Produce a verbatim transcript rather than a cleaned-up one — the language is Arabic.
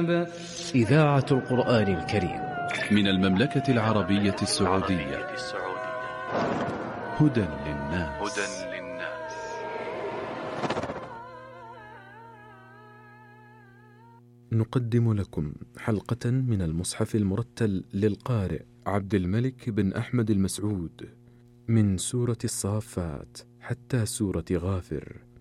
الكتاب. إذاعة القرآن الكريم من المملكة العربية السعودية. هدى للناس. نقدم لكم حلقة من المصحف المرتل للقارئ عبد الملك بن أحمد المسعود من سورة الصافات حتى سورة غافر،